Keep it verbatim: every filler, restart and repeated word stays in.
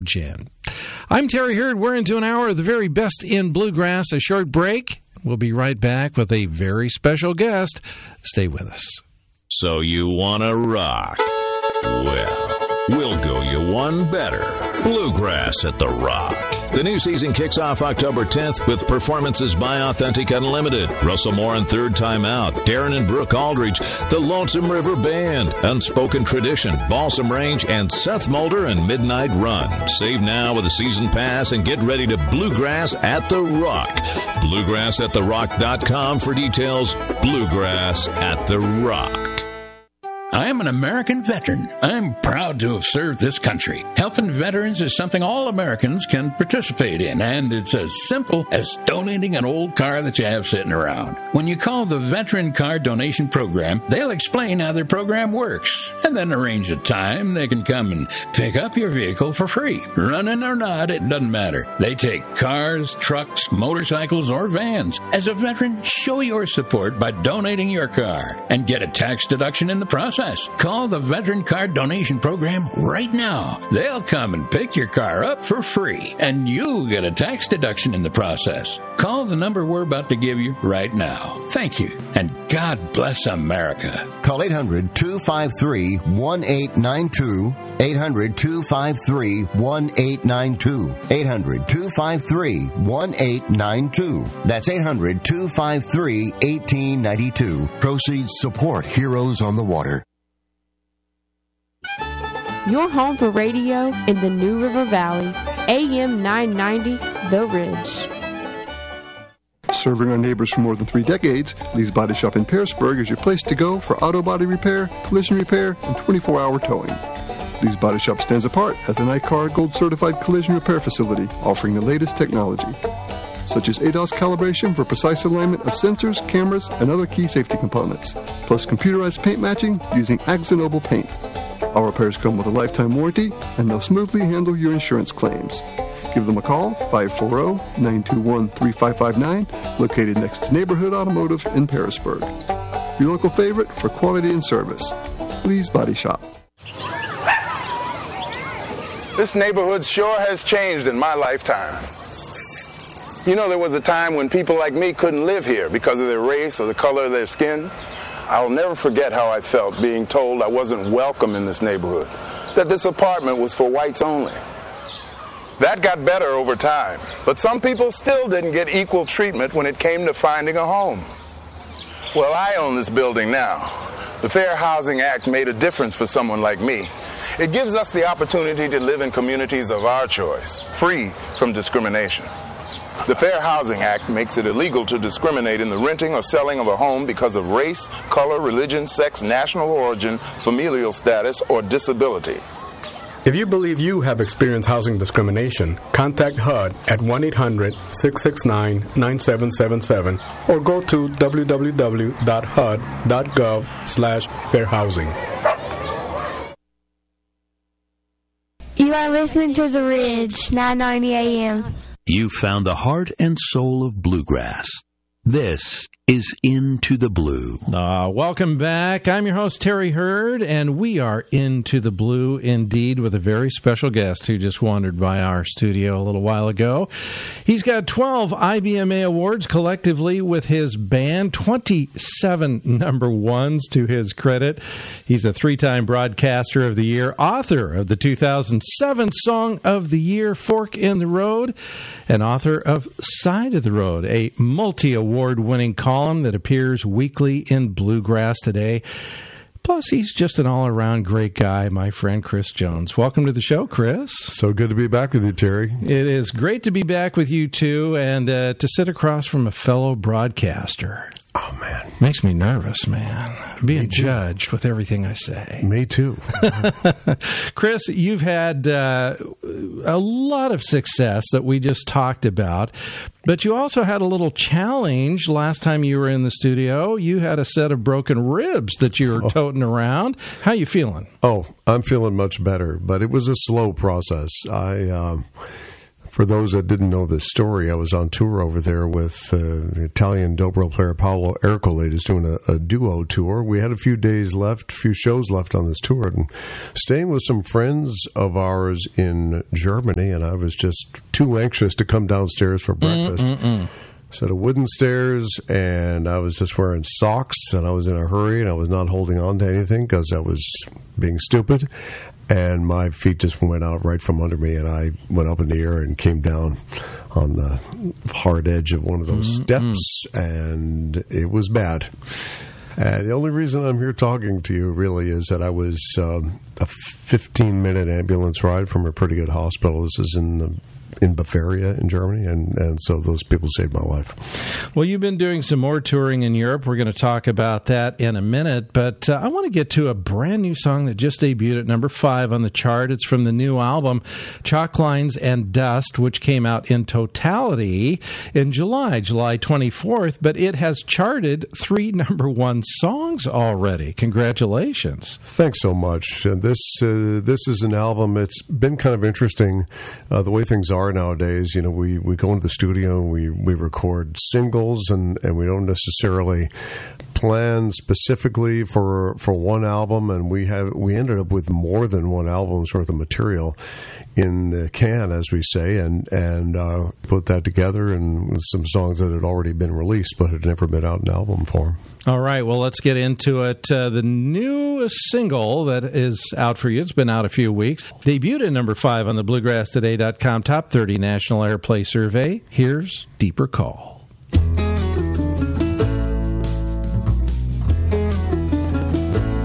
Gin. I'm Terry Hurd. We're into an hour of the very best in bluegrass. A short break. We'll be right back with a very special guest. Stay with us. So you want to rock? Well, we'll go you one better. Bluegrass at the Rock. The new season kicks off October tenth with performances by Authentic Unlimited, Russell Moore and Third Time Out, Darren and Brooke Aldridge, the Lonesome River Band, Unspoken Tradition, Balsam Range, and Seth Mulder and Midnight Run. Save now with a season pass and get ready to Bluegrass at the Rock. bluegrass at the rock dot com for details. Bluegrass at the Rock. I am an American veteran. I'm proud to have served this country. Helping veterans is something all Americans can participate in, and it's as simple as donating an old car that you have sitting around. When you call the Veteran Car Donation Program, they'll explain how their program works, and then arrange a time they can come and pick up your vehicle for free. Running or not, it doesn't matter. They take cars, trucks, motorcycles, or vans. As a veteran, show your support by donating your car and get a tax deduction in the process. Call the Veteran Car Donation Program right now. They'll come and pick your car up for free, and you'll get a tax deduction in the process. Call the number we're about to give you right now. Thank you, and God bless America. Call eight hundred two five three one eight nine two, eight hundred two five three one eight nine two, eight hundred two five three one eight nine two. That's eight hundred two five three one eight nine two. Proceeds support Heroes on the Water. Your home for radio in the New River Valley. A M nine ninety, The Ridge. Serving our neighbors for more than three decades, Lee's Body Shop in Pearisburg is your place to go for auto body repair, collision repair, and twenty-four hour towing. Lee's Body Shop stands apart as an I C A R Gold Certified collision repair facility offering the latest technology, such as A D O S calibration for precise alignment of sensors, cameras, and other key safety components, plus computerized paint matching using Axanoble paint. Our repairs come with a lifetime warranty, and they'll smoothly handle your insurance claims. Give them a call, five four zero, nine two one, three five five nine, located next to Neighborhood Automotive in Pearisburg. Your local favorite for quality and service. Lee's Body Shop. This neighborhood sure has changed in my lifetime. You know, there was a time when people like me couldn't live here because of their race or the color of their skin. I'll never forget how I felt being told I wasn't welcome in this neighborhood, that this apartment was for whites only. That got better over time, but some people still didn't get equal treatment when it came to finding a home. Well, I own this building now. The Fair Housing Act made a difference for someone like me. It gives us the opportunity to live in communities of our choice, free from discrimination. The Fair Housing Act makes it illegal to discriminate in the renting or selling of a home because of race, color, religion, sex, national origin, familial status, or disability. If you believe you have experienced housing discrimination, contact H U D at one eight hundred, six six nine, nine seven seven seven or go to w w w dot h u d dot gov slash fair housing. You are listening to The Ridge, nine ninety A M. You found the heart and soul of bluegrass. This is Into the Blue. Uh, welcome back. I'm your host, Terry Hurd, and we are Into the Blue indeed with a very special guest who just wandered by our studio a little while ago. He's got twelve I B M A awards collectively with his band, twenty-seven number ones to his credit. He's a three-time Broadcaster of the Year, author of the two thousand seven Song of the Year, Fork in the Road, and author of Side of the Road, a multi-award winning column that appears weekly in Bluegrass Today. Plus, he's just an all-around great guy, my friend Chris Jones. Welcome to the show, Chris. So good to be back with you, Terry. It is great to be back with you, too, and uh, to sit across from a fellow broadcaster. Oh, man. Makes me nervous, man. Being judged with everything I say. Me too. Chris, you've had uh, a lot of success that we just talked about, but you also had a little challenge last time you were in the studio. You had a set of broken ribs that you were oh. toting around. How you feeling? Oh, I'm feeling much better, but it was a slow process. I... Um, For those that didn't know this story, I was on tour over there with uh, the Italian dobro player Paolo Ercole is doing a, a duo tour. We had a few days left, a few shows left on this tour, and staying with some friends of ours in Germany, and I was just too anxious to come downstairs for breakfast. Mm-mm-mm. Set of wooden stairs, and I was just wearing socks, and I was in a hurry, and I was not holding on to anything because I was being stupid. And my feet just went out right from under me, and I went up in the air and came down on the hard edge of one of those mm-hmm. steps, and it was bad. And the only reason I'm here talking to you really is that I was um, a fifteen-minute ambulance ride from a pretty good hospital. This is in the in Bavaria in Germany, and, and so those people saved my life. Well, you've been doing some more touring in Europe. We're going to talk about that in a minute, but uh, I want to get to a brand new song that just debuted at number five on the chart. It's from the new album, Chalk Lines and Dust, which came out in totality in July, July twenty-fourth, but it has charted three number one songs already. Congratulations. Thanks so much. And this, uh, this is an album, it's been kind of interesting, uh, the way things are nowadays. You know, we, we go into the studio and we, we record singles, and, and we don't necessarily plan specifically for for one album, and we have we ended up with more than one album's worth of material in the can, as we say, and and uh, put that together, and with some songs that had already been released but had never been out in album form. All right, well, let's get into it. Uh, the new single that is out for you, it's been out a few weeks, debuted at number five on the bluegrass today dot com Top thirty National Airplay Survey. Here's Deeper Call.